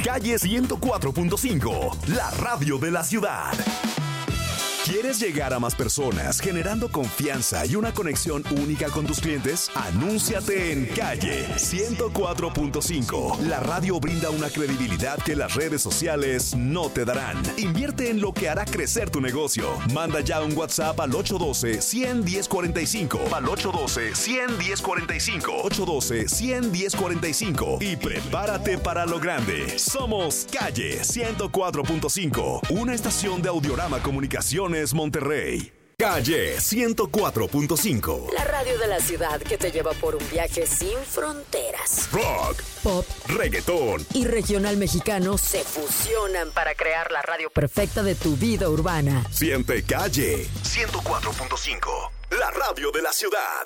Calle 104.5, la radio de la ciudad. ¿Quieres llegar a más personas generando confianza y una conexión única con tus clientes? Anúnciate en Calle 104.5. La radio brinda una credibilidad que las redes sociales no te darán. Invierte en lo que hará crecer tu negocio. Manda ya un WhatsApp al 812-100-1045. Al 812-100-1045. 812-100-1045. Y prepárate para lo grande. Somos Calle 104.5. Una estación de Audiorama Comunicaciones Monterrey. Calle 104.5. La radio de la ciudad que te lleva por un viaje sin fronteras. Rock, pop, reggaetón y regional mexicano se fusionan para crear la radio perfecta de tu vida urbana. Siente Calle 104.5, la radio de la ciudad.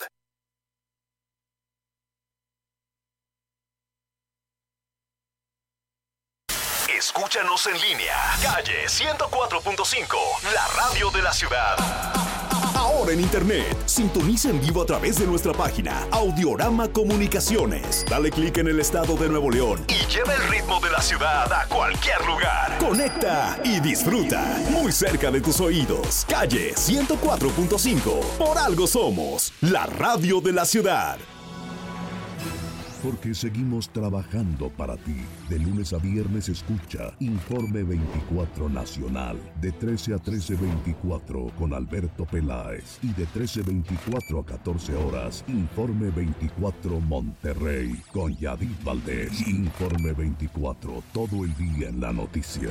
Escúchanos en línea. Calle 104.5, la radio de la ciudad. Ahora en internet, sintoniza en vivo a través de nuestra página Audiorama Comunicaciones. Dale clic en el estado de Nuevo León y lleva el ritmo de la ciudad a cualquier lugar. Conecta y disfruta muy cerca de tus oídos. Calle 104.5, por algo somos la radio de la ciudad. Porque seguimos trabajando para ti. De lunes a viernes escucha Informe 24 Nacional, de 13 a 13:24 con Alberto Peláez, y de 13:24 a 14 horas, Informe 24 Monterrey con Yadid Valdés. Informe 24, todo el día en la noticia.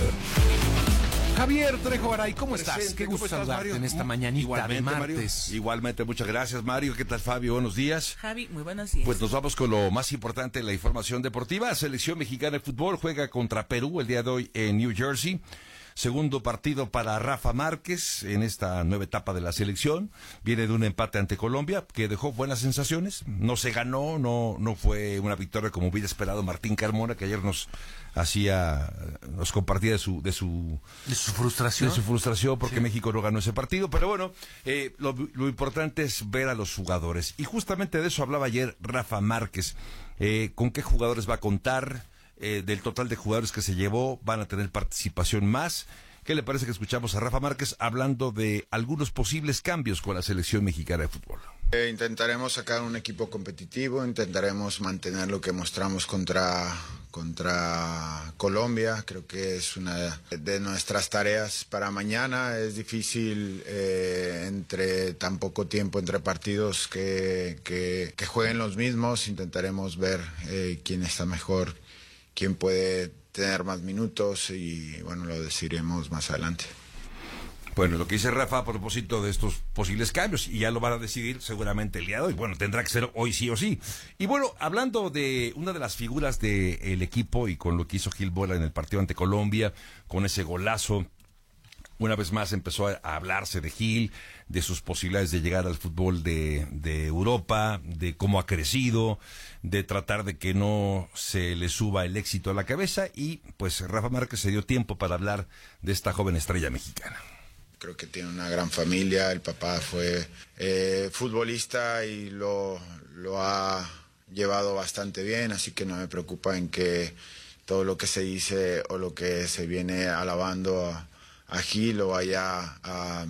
Javier Trejo Garay, ¿cómo estás? Presente. Qué gusto ¿Cómo estás, saludarte Mario? en esta mañanita Igualmente, de martes. Mario. Igualmente, muchas gracias, Mario. ¿Qué tal, Fabio? Buenos días. Javi, muy buenos días. Pues nos vamos con lo más importante de la información deportiva. Selección mexicana de fútbol juega contra Perú el día de hoy en New Jersey. Segundo partido para Rafa Márquez en esta nueva etapa de la selección. Viene de un empate ante Colombia que dejó buenas sensaciones. No se ganó, no fue una victoria como hubiera esperado Martín Carmona, que ayer nos compartía de su frustración. De su frustración porque Sí. México no ganó ese partido. Pero bueno, lo importante es ver a los jugadores. Y justamente de eso hablaba ayer Rafa Márquez. ¿Con qué jugadores va a contar? Del total de jugadores que se llevó, van a tener participación más. ¿Qué le parece que escuchamos a Rafa Márquez hablando de algunos posibles cambios con la selección mexicana de fútbol? Intentaremos sacar un equipo competitivo, intentaremos mantener lo que mostramos contra Colombia. Creo que es una de nuestras tareas para mañana. Es difícil entre tan poco tiempo entre partidos que jueguen los mismos. Intentaremos ver quién está mejor, quién puede tener más minutos y bueno, lo decidiremos más adelante. Bueno, lo que dice Rafa a propósito de estos posibles cambios, y ya lo van a decidir seguramente el día de hoy. Bueno, tendrá que ser hoy sí o sí. Y bueno, hablando de una de las figuras del equipo y con lo que hizo Gil Bola en el partido ante Colombia, con ese golazo, una vez más empezó a hablarse de Gil, de sus posibilidades de llegar al fútbol de Europa, de cómo ha crecido, de tratar de que no se le suba el éxito a la cabeza, y pues Rafa Márquez se dio tiempo para hablar de esta joven estrella mexicana. Creo que tiene una gran familia, el papá fue futbolista y lo ha llevado bastante bien, así que no me preocupa en que todo lo que se dice o lo que se viene alabando a Gil lo vaya a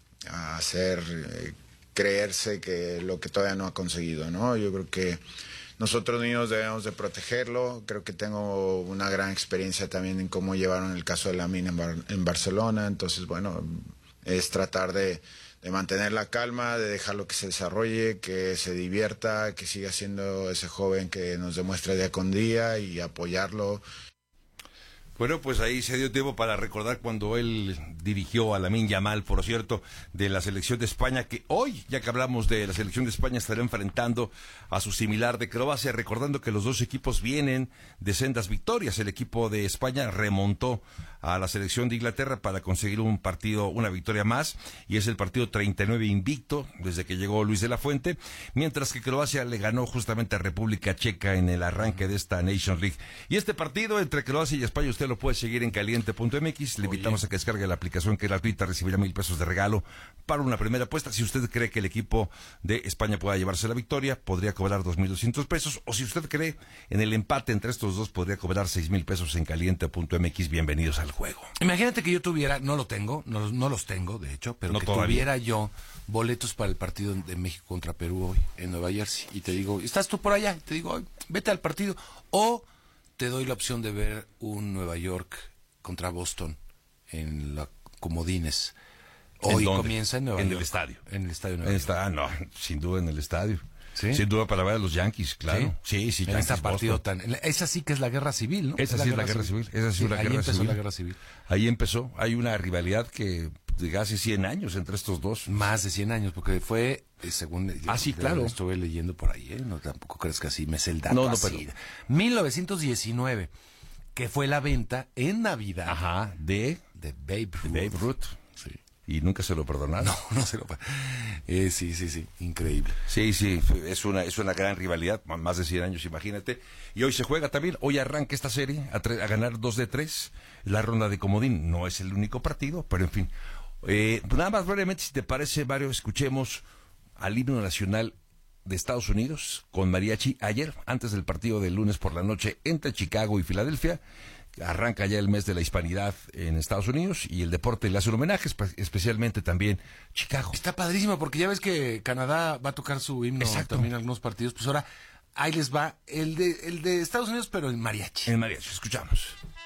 hacer creerse que lo que todavía no ha conseguido, ¿no? Yo creo que nosotros mismos debemos de protegerlo. Creo que tengo una gran experiencia también en cómo llevaron el caso de Lamine en Barcelona. Entonces, bueno, es tratar de mantener la calma, de dejarlo que se desarrolle, que se divierta, que siga siendo ese joven que nos demuestra día con día y apoyarlo. Bueno, pues ahí se dio tiempo para recordar cuando él dirigió a Lamine Yamal, por cierto, de la selección de España, que hoy, ya que hablamos de la selección de España, estará enfrentando a su similar de Croacia, recordando que los dos equipos vienen de sendas victorias. El equipo de España remontó a la selección de Inglaterra para conseguir una victoria más, y es el partido 39 invicto desde que llegó Luis de la Fuente, mientras que Croacia le ganó justamente a República Checa en el arranque de esta Nations League. Y este partido entre Croacia y España usted lo puede seguir en caliente.mx. Le invitamos a que descargue la aplicación, que es gratuita, recibirá $1,000 de regalo para una primera apuesta. Si usted cree que el equipo de España pueda llevarse la victoria, podría cobrar $2,200, o si usted cree en el empate entre estos dos, podría cobrar $6,000 en caliente.mx. Bienvenidos al juego. Imagínate que yo tuviera, no los tengo, de hecho, pero no que todavía tuviera yo boletos para el partido de México contra Perú hoy en Nueva Jersey, y te digo, ¿estás tú por allá? Y te digo, vete al partido, o te doy la opción de ver un Nueva York contra Boston en la Comodines. Hoy comienza en Nueva York. En el estadio. En el estadio de Nueva York. No, sin duda en el estadio. ¿Sí? Sin duda para ver a los Yankees, claro. Sí, en este partido esa sí que es la guerra civil, ¿no? Esa sí es la guerra civil. Esa sí es la guerra empezó civil. la guerra civil. Ahí empezó. Hay una rivalidad que de hace 100 años entre estos dos. Más de 100 años, porque fue, según... sí, claro. Estuve leyendo por ahí, ¿eh? No, tampoco crees que así me sé el dato. No, así. pero... 1919, que fue la venta en Navidad. Ajá, de Babe Ruth. Babe Ruth. Sí. Y nunca se lo perdonaron. No se lo sí, increíble. Sí, es una gran rivalidad, más de 100 años, imagínate. Y hoy se juega también, hoy arranca esta serie a ganar 2 de 3, la ronda de comodín. No es el único partido, pero en fin. Nada más brevemente, si te parece, Mario, escuchemos al himno nacional de Estados Unidos con mariachi. Ayer, antes del partido del lunes por la noche entre Chicago y Filadelfia, arranca ya el mes de la hispanidad en Estados Unidos, y el deporte le hace un homenaje, especialmente también Chicago. Está padrísimo, porque ya ves que Canadá va a tocar su himno también en algunos partidos. Pues ahora, ahí les va el de Estados Unidos, pero en mariachi. En mariachi, escuchamos.